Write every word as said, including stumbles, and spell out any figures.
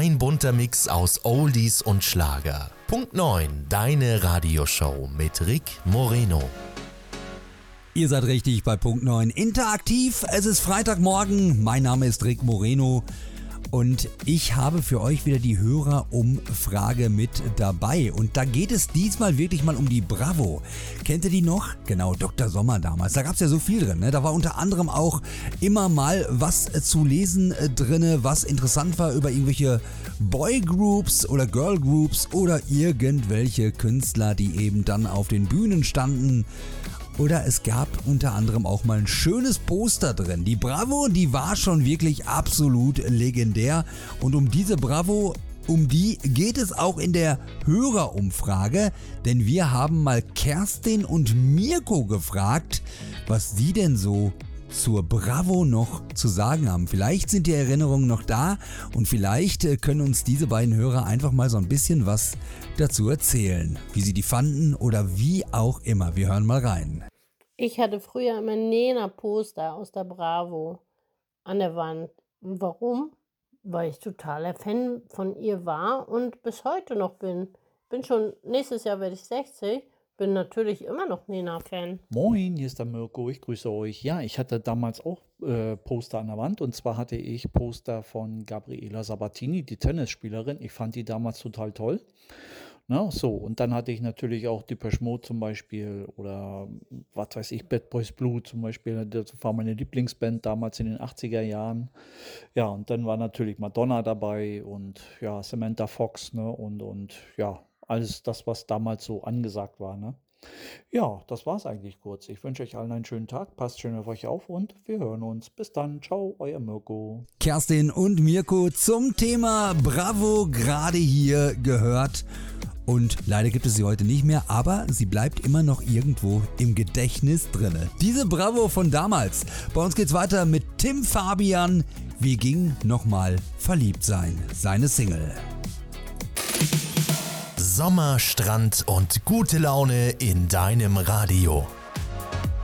Ein bunter Mix aus Oldies und Schlager. Punkt neun, deine Radioshow mit Rick Moreno. Ihr seid richtig bei Punkt neun. Interaktiv, es ist Freitagmorgen. Mein Name ist Rick Moreno und ich habe für euch wieder die Hörerumfrage mit dabei. Und da geht es diesmal wirklich mal um die Bravo. Kennt ihr die noch? Genau, Doktor Sommer damals. Da gab es ja so viel drin. Ne? Da war unter anderem auch immer mal was zu lesen drin, was interessant war über irgendwelche Boygroups oder Girlgroups oder irgendwelche Künstler, die eben dann auf den Bühnen standen. Oder es gab unter anderem auch mal ein schönes Poster drin. Die Bravo, die war schon wirklich absolut legendär. Und um diese Bravo, um die geht es auch in der Hörerumfrage. Denn wir haben mal Kerstin und Mirko gefragt, was sie denn so zur Bravo noch zu sagen haben. Vielleicht sind die Erinnerungen noch da und vielleicht können uns diese beiden Hörer einfach mal so ein bisschen was dazu erzählen, wie sie die fanden oder wie auch immer. Wir hören mal rein. Ich hatte früher immer Nena-Poster aus der Bravo an der Wand. Warum? Weil ich totaler Fan von ihr war und bis heute noch bin. Bin schon, nächstes Jahr werde ich sechzig. Bin natürlich immer noch Nena-Fan. Moin, hier ist der Mirko, ich grüße euch. Ja, ich hatte damals auch äh, Poster an der Wand und zwar hatte ich Poster von Gabriela Sabatini, die Tennisspielerin. Ich fand die damals total toll. Na, so, und dann hatte ich natürlich auch Depeche Mode zum Beispiel oder was weiß ich, Bad Boys Blue zum Beispiel. Das war meine Lieblingsband damals in den achtziger Jahren. Ja, und dann war natürlich Madonna dabei und ja, Samantha Fox, ne, und, und ja, alles das, was damals so angesagt war, ne? Ja, das war's eigentlich kurz. Ich wünsche euch allen einen schönen Tag, passt schön auf euch auf und wir hören uns. Bis dann, ciao, euer Mirko. Kerstin und Mirko zum Thema Bravo gerade hier gehört. Und leider gibt es sie heute nicht mehr, aber sie bleibt immer noch irgendwo im Gedächtnis drinne. Diese Bravo von damals. Bei uns geht's weiter mit Tim Fabian. Wie ging nochmal verliebt sein? Seine Single. Sommer, Strand und gute Laune in deinem Radio.